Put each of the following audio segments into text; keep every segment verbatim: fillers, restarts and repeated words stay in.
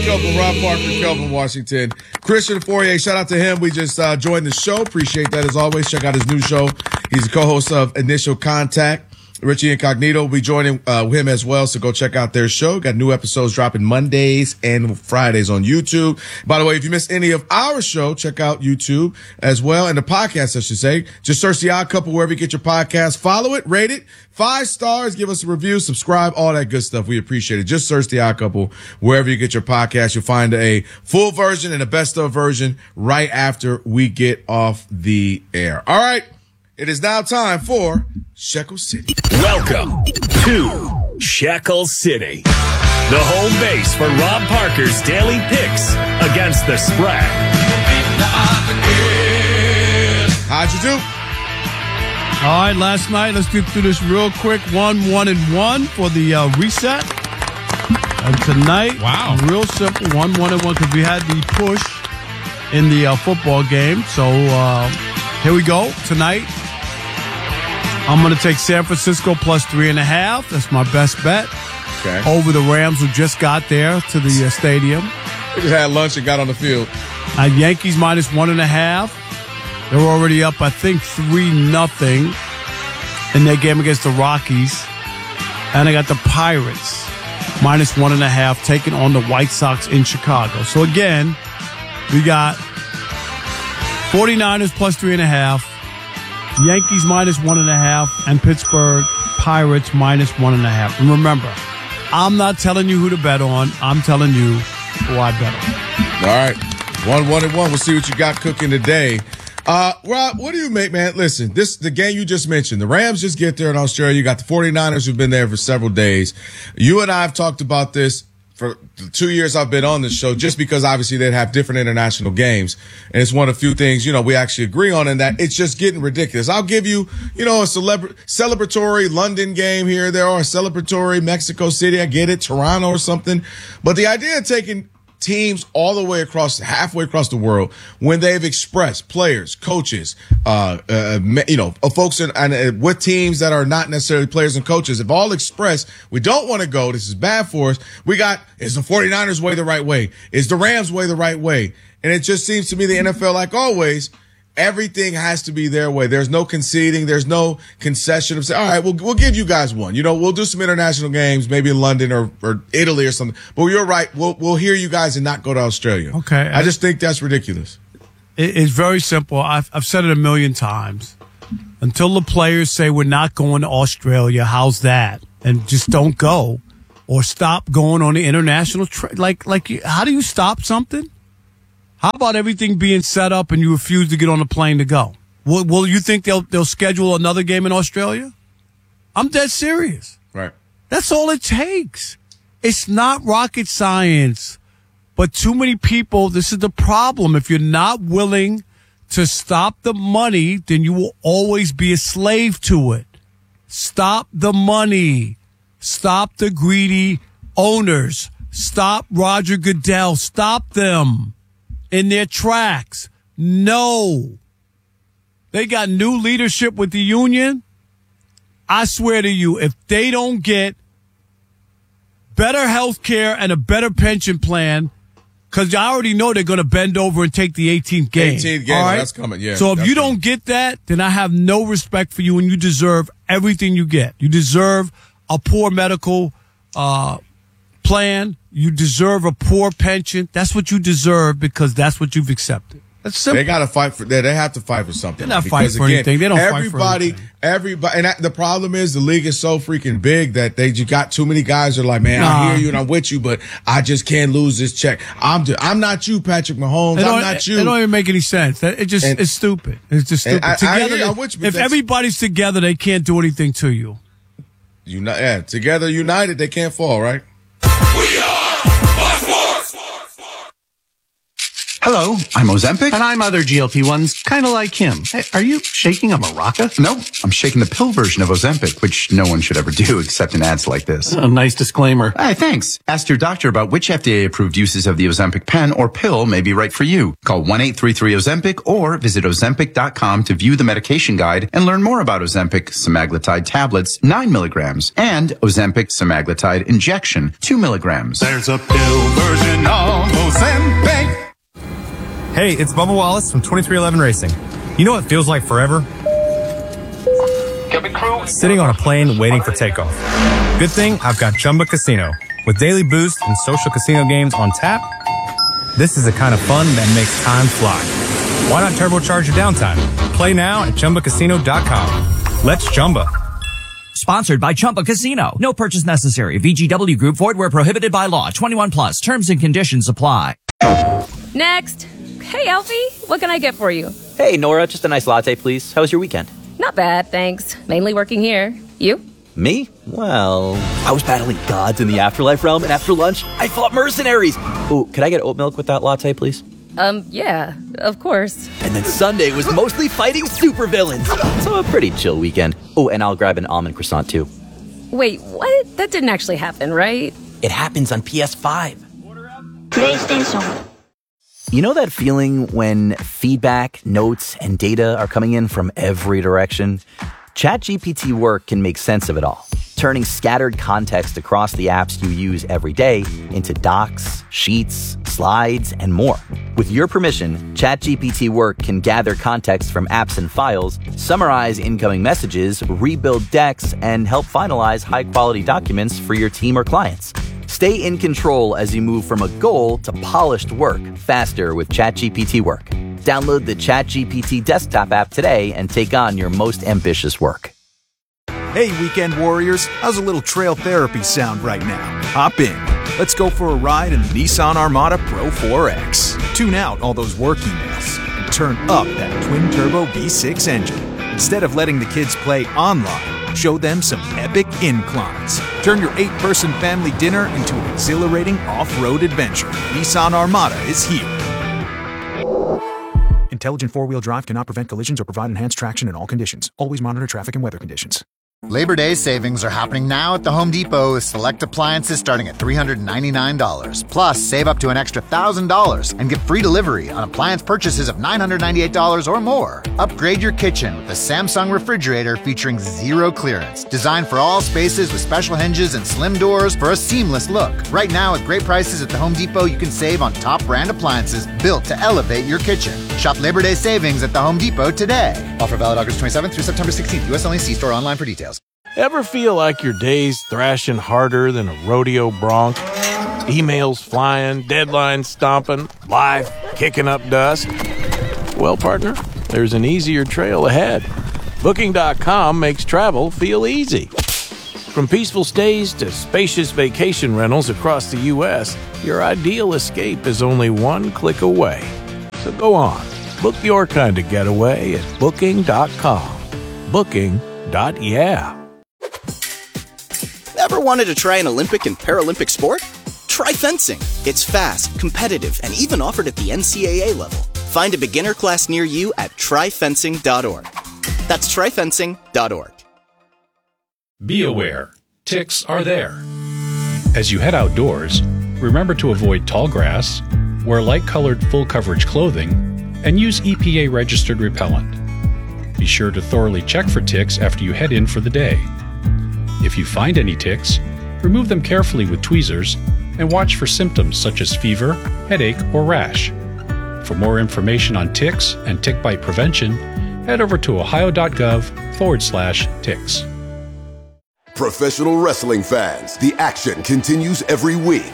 couple, Rob Parker, Kelvin Washington. Christian Fourier, shout out to him. We just uh, joined the show. Appreciate that as always. Check out his new show. He's a co-host of Initial Contact. Richie Incognito will be joining uh, him as well, so go check out their show. Got new episodes dropping Mondays and Fridays on YouTube. By the way, if you missed any of our show, check out YouTube as well, and the podcast, I should say. Just search The Odd Couple wherever you get your podcast. Follow it, rate it, five stars, give us a review, subscribe, all that good stuff. We appreciate it. Just search The Odd Couple wherever you get your podcast. You'll find a full version and a best of version right after we get off the air. All right. It is now time for Shekel City. Welcome to Shekel City, the home base for Rob Parker's daily picks against the spread. How'd you do? All right, last night, let's get through this real quick. One, one, and one for the uh, reset. And tonight, wow, real simple, one, one, and one, because we had the push in the uh, football game. So uh, here we go. Tonight, I'm going to take San Francisco plus three and a half. That's my best bet. Okay. Over the Rams, who just got there to the uh, stadium. We just had lunch and got on the field. Uh, Yankees minus one and a half. They're already up, I think, three nothing in their game against the Rockies. And I got the Pirates minus one and a half taking on the White Sox in Chicago. So again, we got 49ers plus three and a half. Yankees minus one and a half, and Pittsburgh Pirates minus one and a half. And remember, I'm not telling you who to bet on. I'm telling you who I bet on. All right. One, one, and one. We'll see what you got cooking today. Uh, Rob, what do you make, man? Listen, this, the game you just mentioned, the Rams just get there in Australia. You got the 49ers who've been there for several days. You and I have talked about this for the two years I've been on this show, just because obviously they'd have different international games. And it's one of the few things, you know, we actually agree on, in that it's just getting ridiculous. I'll give you, you know, a celebra- celebratory London game here, there, or a celebratory Mexico City. I get it, Toronto or something. But the idea of taking teams all the way across, halfway across the world, when they've expressed, players, coaches, uh, uh you know, uh, folks in, and uh, with teams that are not necessarily players and coaches, have all expressed, we don't want to go, this is bad for us. We got, is the 49ers way the right way? Is the Rams way the right way? And it just seems to me the N F L, like always, everything has to be their way. There's no conceding. There's no concession of saying, all right, we'll, we'll give you guys one. You know, we'll do some international games, maybe in London or, or Italy or something. But you're right. We'll, we'll hear you guys and not go to Australia. Okay. I just think that's ridiculous. It's very simple. I've, I've said it a million times. Until the players say we're not going to Australia, how's that? And just don't go, or stop going on the international tra- like, like, how do you stop something? How about everything being set up and you refuse to get on a plane to go? Will, will you think they'll they'll schedule another game in Australia? I'm dead serious. Right. That's all it takes. It's not rocket science. But too many people, this is the problem. If you're not willing to stop the money, then you will always be a slave to it. Stop the money. Stop the greedy owners. Stop Roger Goodell. Stop them in their tracks. No. They got new leadership with the union. I swear to you, if they don't get better health care and a better pension plan, because I already know they're going to bend over and take the eighteenth game. eighteenth game, all right? That's coming, yeah. So if you don't coming. get that, then I have no respect for you, and you deserve everything you get. You deserve a poor medical uh plan. You deserve a poor pension. That's what you deserve, because that's what you've accepted. That's simple. They got to fight for that. They have to fight for something. They're not because, fighting for again, anything. They don't everybody, fight for anything. Everybody, and that, the problem is the league is so freaking big that they just got too many guys that are like, man, Nah. I hear you and I'm with you, but I just can't lose this check. I'm just, I'm not you, Patrick Mahomes. It I'm don't, not you. It don't even make any sense. That- It just And- it's stupid. It's just and stupid. I- I Together, hear you. I'm with you, but if that's- everybody's together, they can't do anything to you. Uni- yeah, together, united, they can't fall, right? We are Fox Hello, I'm Ozempic. And I'm other G L P ones, kind of like him. Hey, are you shaking a maraca? No, I'm shaking the pill version of Ozempic, which no one should ever do except in ads like this. A nice disclaimer. Hey, thanks. Ask your doctor about which F D A-approved uses of the Ozempic pen or pill may be right for you. Call one eight three three Ozempic or visit ozempic dot com to view the medication guide and learn more about Ozempic semaglutide tablets, nine milligrams, and Ozempic semaglutide injection, two milligrams. There's a pill version of Hey, it's Bubba Wallace from twenty-three eleven Racing. You know what feels like forever? Sitting on a plane waiting for takeoff. Good thing I've got Chumba Casino. With daily boost and social casino games on tap, this is the kind of fun that makes time fly. Why not turbocharge your downtime? Play now at Chumba Casino dot com. Let's Chumba. Sponsored by Chumba Casino. No purchase necessary. V G W Group. Void where prohibited by law. twenty-one plus. Terms and conditions apply. Next. Hey, Alfie. What can I get for you? Hey, Nora. Just a nice latte, please. How was your weekend? Not bad, thanks. Mainly working here. You? Me? Well, I was battling gods in the afterlife realm, and after lunch, I fought mercenaries. Ooh, could I get oat milk with that latte, please? Um, yeah, of course. And then Sunday was mostly fighting supervillains. So a pretty chill weekend. Oh, and I'll grab an almond croissant, too. Wait, what? That didn't actually happen, right? It happens on P S five. PlayStation. You know that feeling when feedback, notes, and data are coming in from every direction? ChatGPT Work can make sense of it all, turning scattered context across the apps you use every day into docs, sheets, slides, and more. With your permission, ChatGPT Work can gather context from apps and files, summarize incoming messages, rebuild decks, and help finalize high-quality documents for your team or clients. Stay in control as you move from a goal to polished work faster with ChatGPT Work. Download the ChatGPT desktop app today and take on your most ambitious work. Hey, weekend warriors, how's a little trail therapy sound right now? Hop in. Let's go for a ride in the Nissan Armada Pro four X. Tune out all those work emails and turn up that twin-turbo V six engine. Instead of letting the kids play online, show them some epic inclines. Turn your eight-person family dinner into an exhilarating off-road adventure. Nissan Armada is here. Intelligent four-wheel drive cannot prevent collisions or provide enhanced traction in all conditions. Always monitor traffic and weather conditions. Labor Day savings are happening now at the Home Depot with select appliances starting at three hundred ninety-nine dollars. Plus, save up to an extra one thousand dollars and get free delivery on appliance purchases of nine hundred ninety-eight dollars or more. Upgrade your kitchen with the Samsung refrigerator featuring zero clearance. Designed for all spaces with special hinges and slim doors for a seamless look. Right now, at great prices at the Home Depot, you can save on top brand appliances built to elevate your kitchen. Shop Labor Day savings at the Home Depot today. Offer valid August twenty-seventh through September sixteenth. U S only. See store online for details. Ever feel like your day's thrashing harder than a rodeo bronc? Emails flying, deadlines stomping, life kicking up dust? Well, partner, there's an easier trail ahead. Booking dot com makes travel feel easy. From peaceful stays to spacious vacation rentals across the U S, your ideal escape is only one click away. So go on, book your kind of getaway at Booking dot com. Booking. Yeah. Ever wanted to try an Olympic and Paralympic sport? Try fencing. It's fast, competitive, and even offered at the N C A A level. Find a beginner class near you at try fencing dot org. That's try fencing dot org. Be aware, ticks are there. As you head outdoors, remember to avoid tall grass, wear light-colored full-coverage clothing, and use E P A-registered repellent. Be sure to thoroughly check for ticks after you head in for the day. If you find any ticks, remove them carefully with tweezers and watch for symptoms such as fever, headache, or rash. For more information on ticks and tick bite prevention, head over to ohio.gov forward slash ticks. Professional wrestling fans, the action continues every week.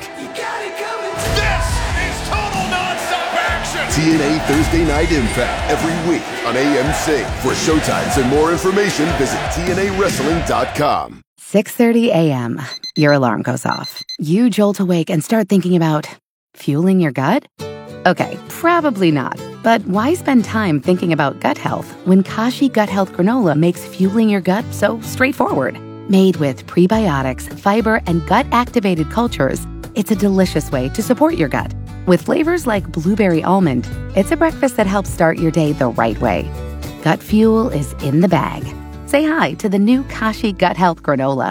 T N A Thursday Night Impact every week on A M C. For showtimes and more information, visit T N A wrestling dot com. six thirty a.m. Your alarm goes off. You jolt awake and start thinking about fueling your gut? Okay, probably not. But why spend time thinking about gut health when Kashi Gut Health Granola makes fueling your gut so straightforward? Made with prebiotics, fiber, and gut-activated cultures, it's a delicious way to support your gut. With flavors like blueberry almond, it's a breakfast that helps start your day the right way. Gut fuel is in the bag. Say hi to the new Kashi Gut Health Granola.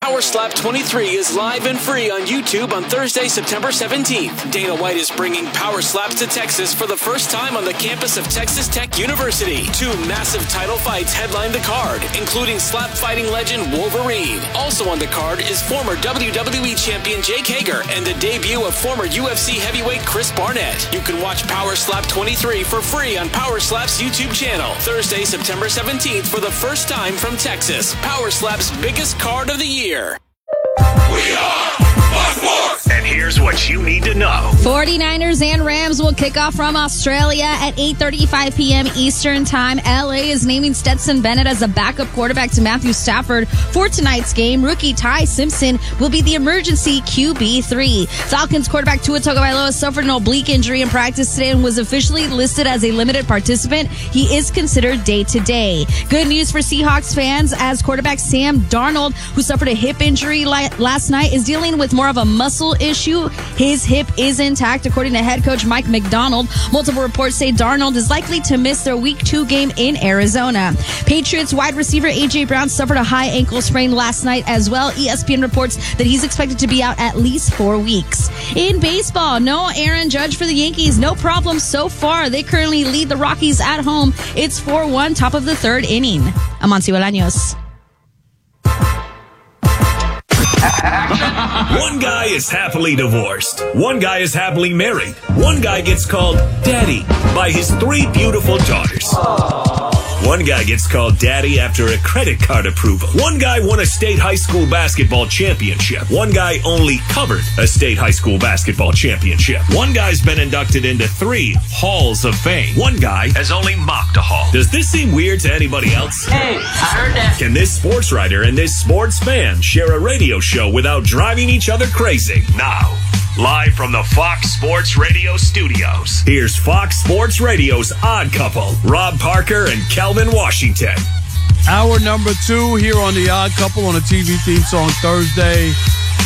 Power Slap twenty-three is live and free on YouTube on Thursday, September seventeenth. Dana White is bringing Power Slaps to Texas for the first time on the campus of Texas Tech University. Two massive title fights headline the card, including slap fighting legend Wolverine. Also on the card is former W W E champion Jake Hager and the debut of former U F C heavyweight Chris Barnett. You can watch Power Slap twenty-three for free on Power Slap's YouTube channel. Thursday, September seventeenth for the first time from Texas. Power Slap's biggest card of the year. We are Fox Sports. And here's what you need to know. forty-niners and Rams will kick off from Australia at eight thirty-five p.m. Eastern Time. L A is naming Stetson Bennett as a backup quarterback to Matthew Stafford for tonight's game. Rookie Ty Simpson will be the emergency Q B three. Falcons quarterback Tua Tagovailoa suffered an oblique injury in practice today and was officially listed as a limited participant. He is considered day-to-day. Good news for Seahawks fans, as quarterback Sam Darnold, who suffered a hip injury last night, is dealing with more of a muscle issue. His hip is intact, according to head coach Mike McDonald. Multiple reports say Darnold is likely to miss their week two game in Arizona. Patriots wide receiver A J Brown suffered a high ankle sprain last night as well. E S P N reports that he's expected to be out at least four weeks. In baseball, no Aaron Judge for the Yankees. No problem so far. They currently lead the Rockies at home. It's four one, top of the third inning. Amancio Bolaños. One guy is happily divorced. One guy is happily married. One guy gets called daddy by his three beautiful daughters. One guy gets called daddy after a credit card approval. One guy won a state high school basketball championship. One guy only covered a state high school basketball championship. One guy's been inducted into three halls of fame. One guy has only mocked a hall. Does this seem weird to anybody else? Hey, I heard that. Can this sports writer and this sports fan share a radio show without driving each other crazy? Now, live from the Fox Sports Radio studios, here's Fox Sports Radio's Odd Couple, Rob Parker and Kelvin Washington. Hour number two here on The Odd Couple on a T V theme song Thursday.